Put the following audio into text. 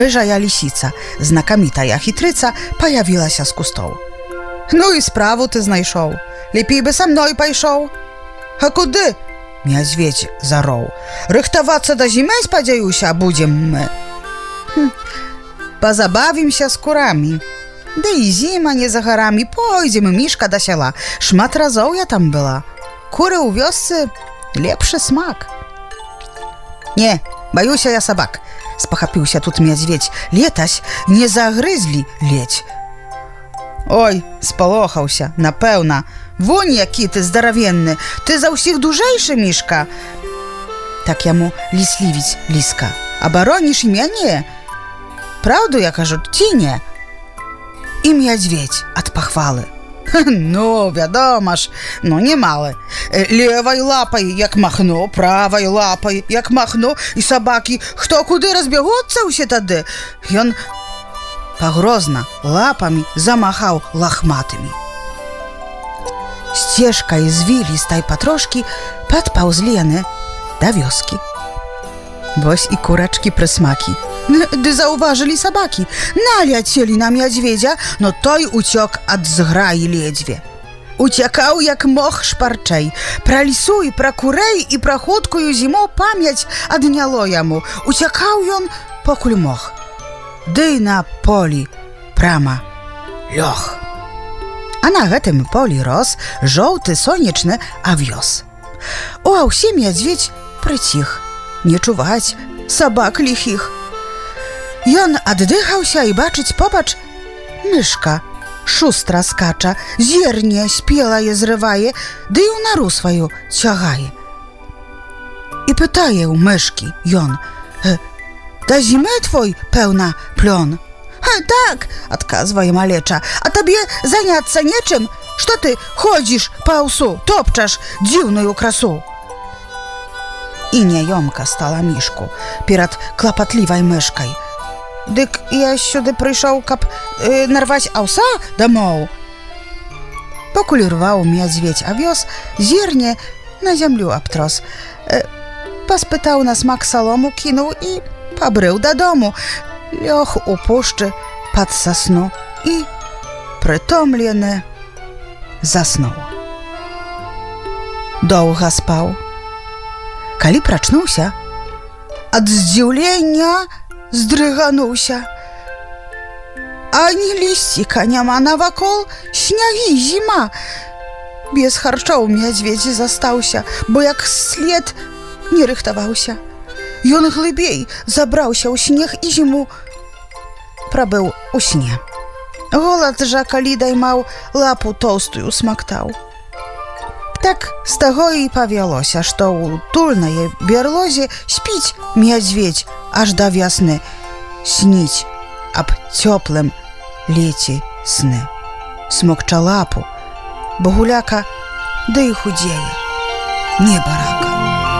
Рыжая лисица, знакомитая хитрица, появилась з кустоў. Ну і справу ты знайшоў. Лепей бы са мной пайшоў. А куды? Мядзведзь зароў. Рыхтавацца да зімы, спадзяюся, будзем мы. Пазабавімся з курамі. Да і зіма не за гарамі, пойдзем і мішка да сяла. Шмат разоў я там была. Куры ў вёсцы лепшы смак. Не, баюся я сабак. Спахапіўся тут мядзведзь. Летась не загрызлі ледзь. Ой, спалохаўся, напэўна. Вунь, які ты здаравенны. Ты за ўсіх дужэйшы, мішка. Так яму ліслівіць ліска. Абароніш і мяне? Праўду я кажу, ці не? І мядзведзь ад пахвалы. Ну, вядома ж, ну немалы. Левай лапай, як махну, правай лапай, як махну, і сабакі хто куды разбягуцца ўсе тады. Ён пагрозна лапамі замахаў лахматымі. Сцежкай звілістай патрошкі падпаўзлі яны да вёскі. Вось і курачкі-прысмакі. Ды заўважылі сабакі, наляцелі на мядзведзя, но той уцёк ад зграі ледзьве. Уцякаў як мог шпарчэй. Пра лісу і пра курэй і пра хуткую зіму памяць адняло яму. Уцякаў ён покуль мог. Ды на полі прама лёг. А на гэтым полі рос жоўты сонечны авёс. А ўсе мядзведзь прыціх. Не чуваць сабак ліхіх. Ён аддыхаўся і бачыць побач мышка шустра скача, зерне спелае зрывае, ды і ў нару сваю цягае. І пытае ў мышкі ён: да зімы твой, пэўна, плён? Так, адказвае малеча, а табе заняцца нечым? Што ты ходзіш па аўсу, топчаш дзіўную красу? І няёмка стала мішку перад клапатлівай мышкай. Дык я сюды прыйшоў, каб нарваць аўса дамоў. Покуль рваў мядзведзь авёс, зерне на зямлю абтрос. Паспытаў на смак салому, кінуў і пабрыў дадому. Лёг у пушчы пад сасну і, прытомлены, заснуў. Доўга спаў. Калі прачнуўся, ад здзіўлення здрыгануўся. Ані лісціка няма навакол, снягі зіма. Без харчоў мядзведзь застаўся, бо як след не рыхтаваўся. Ён глыбей забраўся ў снег і зіму прабыў у сне. Голад жа, калі даймаў, лапу тоўстую смактаў. Так з таго і павялося, што ў тульнай берлозе спіць мядзведзь аж да вясны, сніць аб цёплым леце сны. Смокча лапу, бо гуляка, да і худзее, не барака.